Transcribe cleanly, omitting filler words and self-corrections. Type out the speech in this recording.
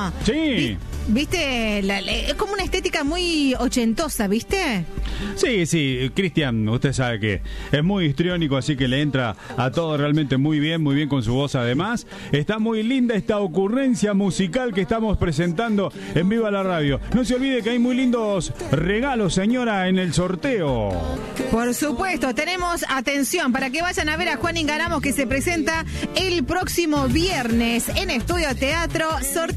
Sí. ¿Viste? Es como una estética muy ochentosa, ¿viste? Sí, Cristian, usted sabe que es muy histriónico, así que le entra a todo realmente muy bien con su voz además. Está muy linda esta ocurrencia musical que estamos presentando en Viva la Radio. No se olvide que hay muy lindos regalos, señora, en el sorteo. Por supuesto, tenemos atención para que vayan a ver a Juan Ingaramo, que se presenta el próximo viernes en Estudio Teatro.